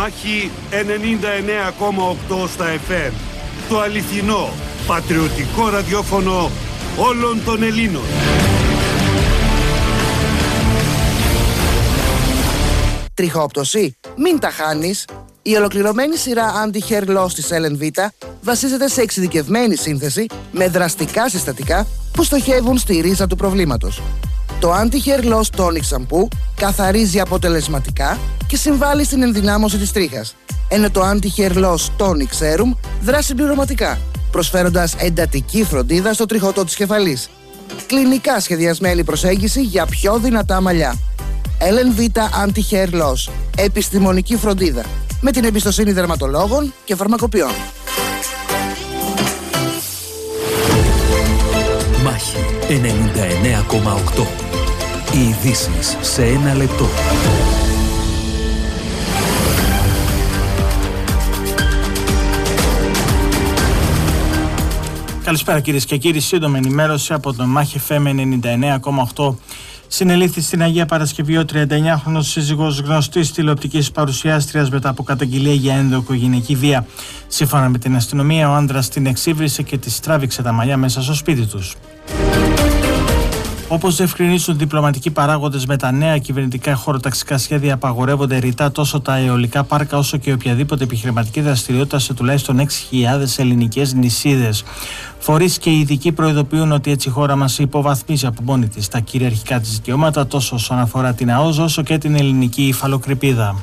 Μάχη 99,8 στα FM. Το αληθινό, πατριωτικό ραδιόφωνο όλων των Ελλήνων. Τριχόπτωση? Μην τα χάνεις. Η ολοκληρωμένη σειρά Anti-Hair Loss της LNV βασίζεται σε εξειδικευμένη σύνθεση με δραστικά συστατικά που στοχεύουν στη ρίζα του προβλήματος. Το Anti-Hair Loss Tonic Shampoo καθαρίζει αποτελεσματικά και συμβάλλει στην ενδυνάμωση της τρίχας, ενώ το Anti-Hair Loss Tonic Serum δράσει συμπληρωματικά, προσφέροντας εντατική φροντίδα στο τριχωτό της κεφαλής. Κλινικά σχεδιασμένη προσέγγιση για πιο δυνατά μαλλιά. LNV Anti-Hair Loss. Επιστημονική φροντίδα με την εμπιστοσύνη δερματολόγων και φαρμακοποιών. Μάχη 99,8. Οι ειδήσεις σε ένα λεπτό. Καλησπέρα κυρίες και κύριοι, σύντομη ενημέρωση από το Μάχη FM 99,8. Συνελήφθη στην Αγία Παρασκευή ο 39χρονος σύζυγος γνωστής τηλεοπτικής παρουσιάστριας μετά από καταγγελία για ενδοοικογενειακή βία. Σύμφωνα με την αστυνομία, ο άντρας την εξύβρισε και της τράβηξε τα μαλλιά μέσα στο σπίτι τους. Όπως διευκρινίσουν διπλωματικοί παράγοντες, με τα νέα κυβερνητικά χωροταξικά σχέδια απαγορεύονται ρητά τόσο τα αιωλικά πάρκα όσο και οποιαδήποτε επιχειρηματική δραστηριότητα σε τουλάχιστον 6.000 ελληνικές νησίδες. Φορείς και οι ειδικοί προειδοποιούν ότι έτσι η χώρα μας υποβαθμίζει από μόνη της τα κυριαρχικά της δικαιώματα τόσο όσον αφορά την ΑΟΣ όσο και την ελληνική υφαλοκρηπίδα.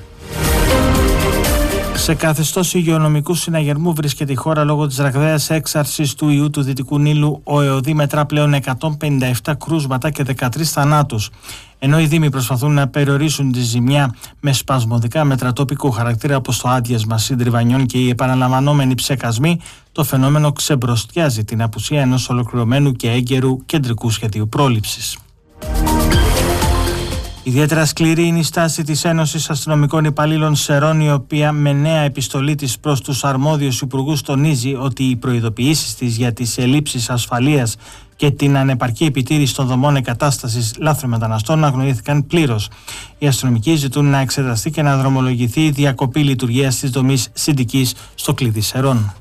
Σε καθεστώς υγειονομικού συναγερμού βρίσκεται η χώρα λόγω της ραγδαίας έξαρσης του ιού του Δυτικού Νείλου. Ο ΕΟΔΗ μετρά πλέον 157 κρούσματα και 13 θανάτους. Ενώ οι δήμοι προσπαθούν να περιορίσουν τη ζημιά με σπασμωδικά μέτρα τοπικού χαρακτήρα όπως το άδειασμα συντριβανιών και οι επαναλαμβανόμενοι ψεκασμοί, το φαινόμενο ξεμπροστιάζει την απουσία ενός ολοκληρωμένου και έγκαιρου κεντρικού σχεδίου πρόληψης. Ιδιαίτερα σκληρή είναι η στάση της Ένωσης Αστυνομικών Υπαλλήλων Σερών, η οποία με νέα επιστολή της προς τους αρμόδιους υπουργούς τονίζει ότι οι προειδοποιήσεις της για τις ελλείψεις ασφαλείας και την ανεπαρκή επιτήρηση των δομών εγκατάστασης λάθρομεταναστών αγνοήθηκαν πλήρως. Οι αστυνομικοί ζητούν να εξεταστεί και να δρομολογηθεί η διακοπή λειτουργίας της δομής Συντικής στο κλειδί Σερών.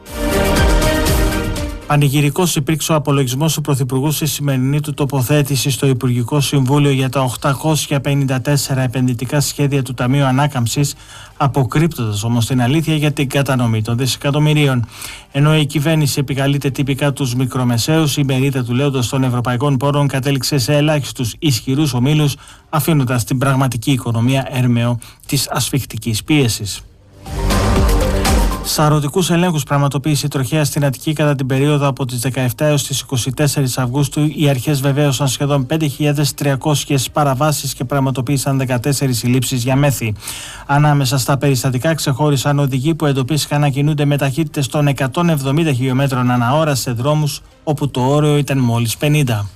Πανηγυρικός υπήρξε ο απολογισμός του Πρωθυπουργού στη σημερινή του τοποθέτηση στο Υπουργικό Συμβούλιο για τα 854 επενδυτικά σχέδια του Ταμείου Ανάκαμψης, αποκρύπτοντας όμως την αλήθεια για την κατανομή των δισεκατομμυρίων. Ενώ η κυβέρνηση επικαλείται τυπικά τους μικρομεσαίους, η μερίδα του λέοντος των ευρωπαϊκών πόρων κατέληξε σε ελάχιστους ισχυρούς ομίλους, αφήνοντας την πραγματική οικονομία έρμεο της ασφικτικής πίεσης. Σαρωτικούς ελέγχους πραγματοποίησε η τροχέα στην Αττική κατά την περίοδο από τις 17 έως τις 24 Αυγούστου. Οι αρχές βεβαίωσαν σχεδόν 5.300 παραβάσεις και πραγματοποίησαν 14 συλλήψεις για μέθη. Ανάμεσα στα περιστατικά ξεχώρισαν οδηγοί που εντοπίστηκαν να κινούνται με ταχύτητες των 170 χιλιόμετρων ανά ώρα σε δρόμους όπου το όριο ήταν μόλις 50.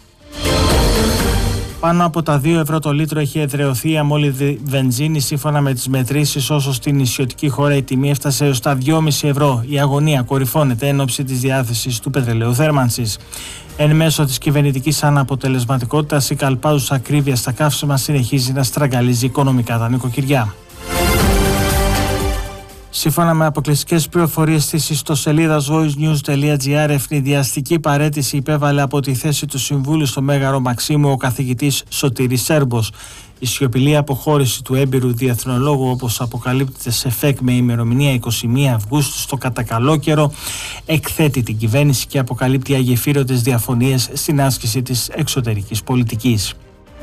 Πάνω από τα 2 ευρώ το λίτρο έχει εδραιωθεί η αμόλυδη βενζίνη σύμφωνα με τις μετρήσεις, όσο στην νησιωτική χώρα η τιμή έφτασε έως τα 2,5 ευρώ. Η αγωνία κορυφώνεται εν ώψη της διάθεσης του πετρελαίου θέρμανσης. Εν μέσω της κυβερνητικής αναποτελεσματικότητας, η καλπάζουσα ακρίβεια στα καύσιμα συνεχίζει να στραγγαλίζει οικονομικά τα νοικοκυριά. Σύμφωνα με αποκλειστικές πληροφορίες της ιστοσελίδας voicenews.gr, ευνηδιαστική παραίτηση υπέβαλε από τη θέση του Συμβούλου στο Μέγαρο Μαξίμου ο καθηγητής Σωτήρης Σέρμπος. Η σιωπηλή αποχώρηση του έμπειρου διεθνολόγου, όπως αποκαλύπτεται σε ΦΕΚ με ημερομηνία 21 Αυγούστου στο κατά καλό καιρό, εκθέτει την κυβέρνηση και αποκαλύπτει αγεφύρωτες διαφωνίες στην άσκηση της εξωτερικής πολιτικής.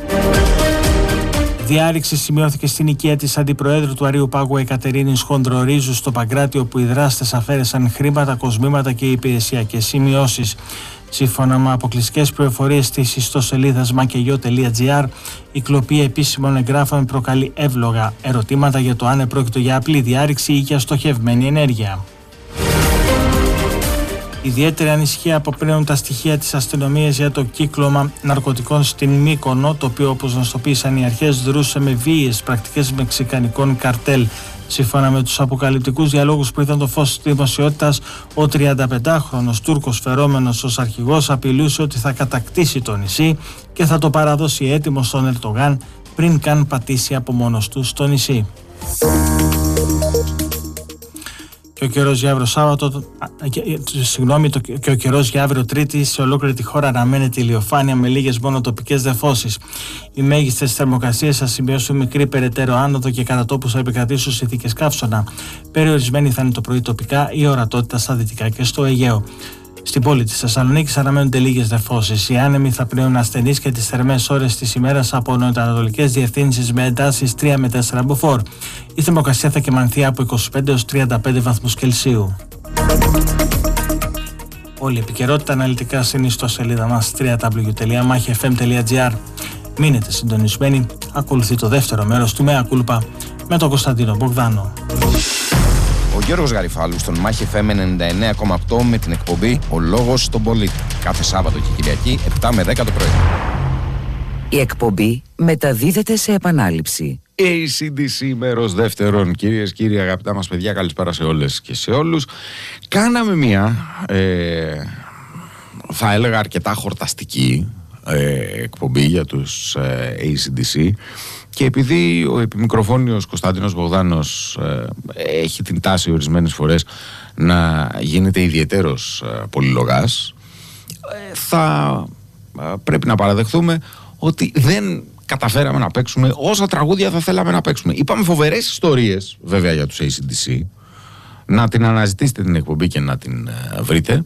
Διάρρηξη σημειώθηκε στην οικία της Αντιπροέδρου του Αρείου Πάγου Εκατερίνης Χονδρορίζου στο Παγκράτη, όπου οι δράστες αφαίρεσαν χρήματα, κοσμήματα και υπηρεσιακές σημειώσεις. Σύμφωνα με αποκλειστικές πληροφορίες της ιστοσελίδας makeyo.gr, η κλοπή επίσημων εγγράφων προκαλεί εύλογα ερωτήματα για το αν επρόκειτο για απλή διάρρηξη ή για στοχευμένη ενέργεια. Ιδιαίτερη ανησυχία αποπνέουν τα στοιχεία της αστυνομίας για το κύκλωμα ναρκωτικών στην Μύκονο, το οποίο, όπως γνωστοποίησαν οι αρχές, δρούσε με βίαιες πρακτικές μεξικανικών καρτέλ. Σύμφωνα με τους αποκαλυπτικούς διαλόγους που είδαν το φως της δημοσιότητας, ο 35χρονος Τούρκος φερόμενος ως αρχηγός απειλούσε ότι θα κατακτήσει το νησί και θα το παραδώσει έτοιμο στον Ερντογάν πριν καν πατήσει από μόνος του στο νησί. και ο καιρός για αύριο Σάββατο, και ο καιρός για αύριο Τρίτη σε ολόκληρη τη χώρα αναμένεται ηλιοφάνεια με λίγες μόνο τοπικές νεφώσεις. Οι μέγιστες θερμοκρασίες θα σημειώσουν μικρή περαιτέρω άνοδο και κατά τόπους θα επικρατήσουν συνθήκες καύσωνα. Περιορισμένη θα είναι το πρωί τοπικά η ορατότητα στα δυτικά και στο Αιγαίο. Στην πόλη της Θεσσαλονίκης αναμένονται λίγες νεφώσεις. Οι άνεμοι θα πνέουν ασθενείς και τις θερμές ώρες της ημέρας από νοτιοανατολικές διευθύνσεις με εντάσεις 3 με 4 μποφόρ. Η θερμοκρασία θα κυμανθεί από 25 έως 35 βαθμούς Κελσίου. Όλη η επικαιρότητα αναλυτικά στην ιστοσελίδα μας www.machifm.gr. Μείνετε συντονισμένοι, ακολουθεί το δεύτερο μέρος του Μέα Κούλπα με τον Κωνσταντίνο Μπογδάνο. Ο Γιώργος Γαριφάλου στον Μάχη FM 99,8 με την εκπομπή «Ο Λόγος στον Πολίτη». Κάθε Σάββατο και Κυριακή 7 με 10 το πρωί. Η εκπομπή μεταδίδεται σε επανάληψη. AC/DC μέρος δεύτερον. Κυρίες, κύριοι, αγαπητά μας παιδιά, καλησπέρα σε όλες και σε όλους. Κάναμε μια, θα έλεγα αρκετά χορταστική εκπομπή για τους AC/DC. Και επειδή ο επιμικροφώνιος Κωνσταντίνος Μπογδάνος έχει την τάση ορισμένες φορές να γίνεται ιδιαιτέρως πολυλογάς, θα πρέπει να παραδεχθούμε ότι δεν καταφέραμε να παίξουμε όσα τραγούδια θα θέλαμε να παίξουμε. Είπαμε φοβερές ιστορίες βέβαια για τους AC/DC. Να την αναζητήσετε την εκπομπή και να την βρείτε,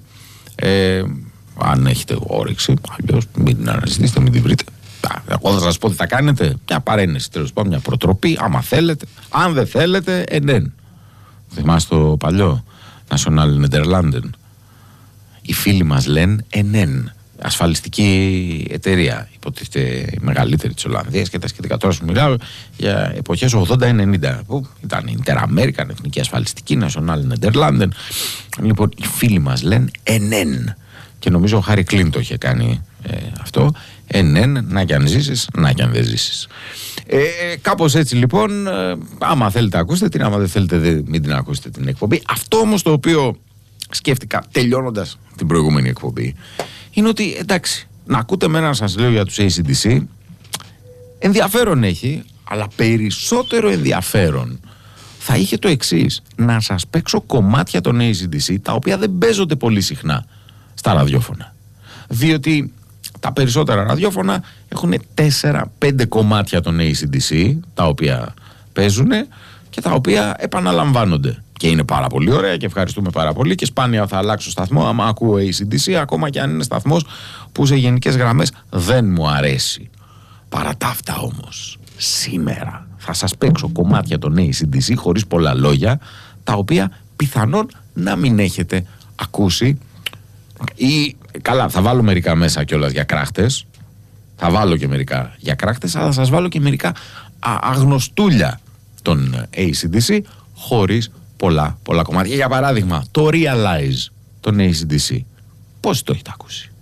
αν έχετε όρεξη. Αλλιώς μην την αναζητήσετε, μην την βρείτε. Εγώ θα σας πω τι θα κάνετε. Μια παρένεση, τέλος πάντων, μια προτροπή, άμα θέλετε. Αν δεν θέλετε, ενέν. Θυμάστε το παλιό National Nederlanden. Οι φίλοι μας λένε ενέν. Ασφαλιστική εταιρεία, υποτίθεται η μεγαλύτερη της Ολλανδίας και τα σχετικά. Τώρα σου μιλάω για εποχές 80-90 που ήταν η Inter-American, Εθνική Ασφαλιστική, National Nederlanden. Λοιπόν, οι φίλοι μας λένε ενέν. Και νομίζω ο Χάρι Κλίν το είχε κάνει αυτό. Να κι αν ζήσεις, να κι αν δεν ζήσεις. Κάπως έτσι λοιπόν, άμα θέλετε ακούστε την, άμα δεν θέλετε μην την ακούσετε την εκπομπή. Αυτό όμως το οποίο σκέφτηκα τελειώνοντας την προηγούμενη εκπομπή είναι ότι εντάξει, να ακούτε εμένα να σας λέω για τους AC/DC ενδιαφέρον έχει, αλλά περισσότερο ενδιαφέρον θα είχε το εξής: να σας παίξω κομμάτια των AC/DC τα οποία δεν παίζονται πολύ συχνά στα ραδιόφωνα. Διότι τα περισσότερα ραδιόφωνα έχουν 4-5 κομμάτια των AC/DC τα οποία παίζουν και τα οποία επαναλαμβάνονται. Και είναι πάρα πολύ ωραία και ευχαριστούμε πάρα πολύ και σπάνια θα αλλάξω σταθμό άμα ακούω AC/DC, ακόμα και αν είναι σταθμός που σε γενικές γραμμές δεν μου αρέσει. Παρά τα αυτά όμως, σήμερα θα σας παίξω κομμάτια των AC/DC χωρίς πολλά λόγια, τα οποία πιθανόν να μην έχετε ακούσει. Ή καλά, θα βάλω μερικά μέσα κιόλας για κράχτες. Θα βάλω και μερικά για κράχτες, αλλά θα σας βάλω και μερικά αγνωστούλια των AC/DC χωρίς πολλά κομμάτια. Για παράδειγμα, το Realize των AC/DC. Πώς το έχετε ακούσει?